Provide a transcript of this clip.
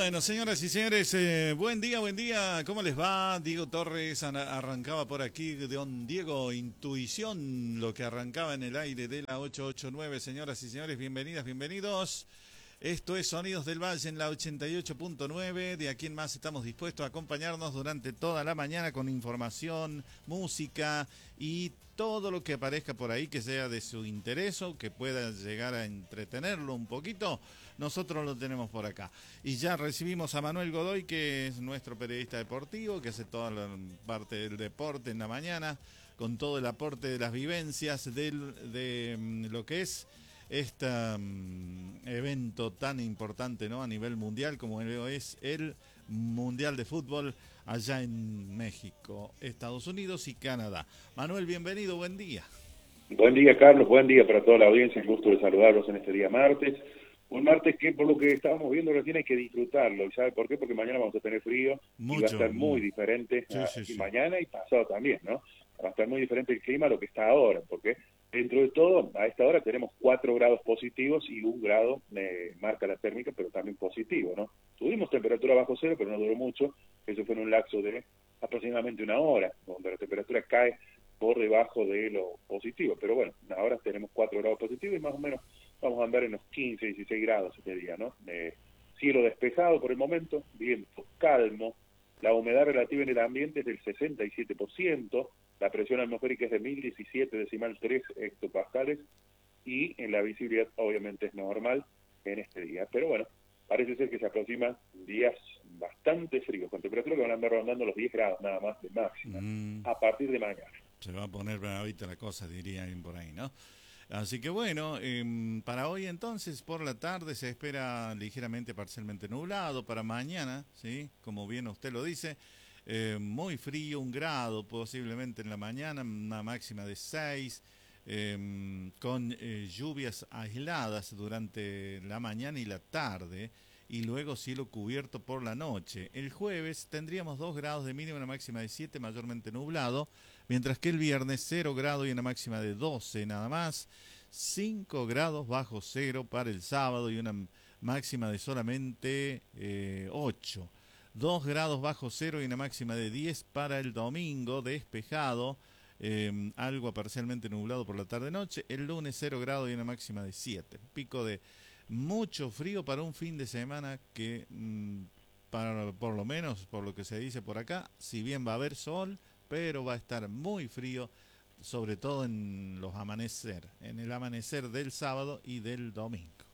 Bueno, señoras y señores, buen día, buen día. ¿Cómo les va? Diego Torres arrancaba por aquí, don Diego Intuición, lo que arrancaba en el aire de la 889. Señoras y señores, bienvenidas, bienvenidos. Esto es Sonidos del Valle en la 88.9. De aquí en más estamos dispuestos a acompañarnos durante toda la mañana con información, música y todo lo que aparezca por ahí que sea de su interés o que pueda llegar a entretenerlo un poquito. Nosotros lo tenemos por acá. Y ya recibimos a Manuel Godoy, que es nuestro periodista deportivo, que hace toda la parte del deporte en la mañana, con todo el aporte de las vivencias de lo que es este evento tan importante, ¿no?, a nivel mundial como es el Mundial de Fútbol allá en México, Estados Unidos y Canadá. Manuel, bienvenido, buen día. Buen día, Carlos, buen día para toda la audiencia, el gusto de saludarlos en este día martes. Un martes que, por lo que estábamos viendo recién, hay que disfrutarlo. ¿Y sabe por qué? Porque mañana vamos a tener frío y va a estar muy diferente, y mañana y pasado también, ¿no? Va a estar muy diferente el clima a lo que está ahora, porque dentro de todo, a esta hora tenemos 4 grados positivos y 1 grado marca la térmica, pero también positivo, ¿no? Tuvimos temperatura bajo cero, pero no duró mucho. Eso fue en un lapso de aproximadamente 1 hora, donde la temperatura cae por debajo de lo positivo. Pero bueno, ahora tenemos 4 grados positivos y más o menos vamos a andar en los 15, 16 grados este día, ¿no? Cielo despejado por el momento, viento calmo, la humedad relativa en el ambiente es del 67%, la presión atmosférica es de 1017,3 hectopascales y en la visibilidad obviamente es normal en este día. Pero bueno, parece ser que se aproximan días bastante fríos, con temperaturas que van a andar rondando los 10 grados nada más de máxima, a partir de mañana. Se va a poner bravita la cosa, dirían por ahí, ¿no? Así que bueno, para hoy entonces por la tarde se espera ligeramente parcialmente nublado, para mañana, ¿sí?, como bien usted lo dice, muy frío, 1 grado posiblemente en la mañana, una máxima de 6, con lluvias aisladas durante la mañana y la tarde, y luego cielo cubierto por la noche. El jueves tendríamos 2 grados de mínima, una máxima de 7, mayormente nublado, mientras que el viernes 0 grados y una máxima de 12 nada más, 5 grados bajo cero para el sábado y una máxima de solamente 8. 2 grados bajo cero y una máxima de 10 para el domingo, despejado, algo parcialmente nublado por la tarde-noche. El lunes 0 grados y una máxima de 7. Pico de mucho frío para un fin de semana que, por lo menos por lo que se dice por acá, si bien va a haber sol, pero va a estar muy frío, sobre todo en el amanecer del sábado y del domingo.